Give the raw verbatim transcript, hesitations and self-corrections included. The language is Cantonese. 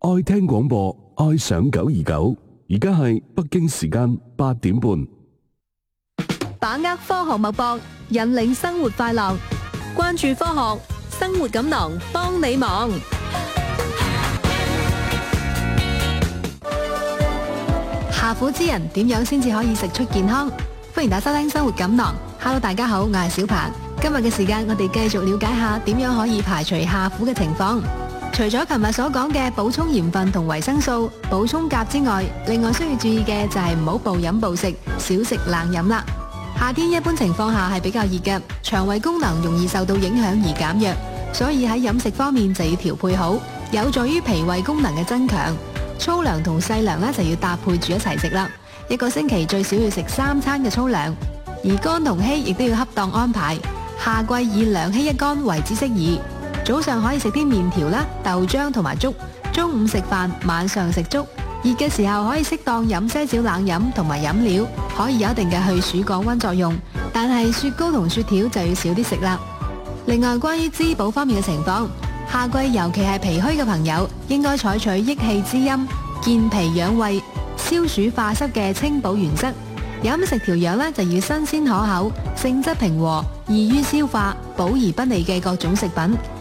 愛聽廣播，愛上九二九。而家係北京時間八點半。 把握科學脈搏，引領生活快樂。關注科學，生活錦囊幫你忙。下苦之人點樣先至可以食出健康？歡迎大家收聽生活錦囊。Hello， 大家好，我係小鵬。今日嘅時間，我哋繼續了解下點樣可以排除下苦嘅情況。除咗琴日所講嘅補充鹽分同維生素、補充鉀之外，另外需要注意嘅就係唔好暴飲暴食，少食冷飲啦。夏天一般情況下係比較熱嘅，腸胃功能容易受到影響而減弱，所以喺飲食方面就要調配好，有助於脾胃功能嘅增強。粗糧同細糧呢就要搭配住一齊食啦，一個星期最少要食三餐嘅粗糧，而乾同稀亦都要恰當安排。夏季以兩稀一乾為之適宜。早上可以食啲麵條啦、豆漿同埋粥，中午食飯，晚上食粥。熱嘅時候可以適當飲些少冷飲同埋飲料，可以有一定嘅去暑降溫作用。但係雪糕同雪條就要少啲食啦。另外，關於滋補方面嘅情況，夏季尤其係脾虛嘅朋友，應該採取益氣滋陰、健脾養胃、消暑化濕嘅清補原則。飲食調養呢，就要新鮮可口、性質平和、易於消化、補而不膩嘅各種食品。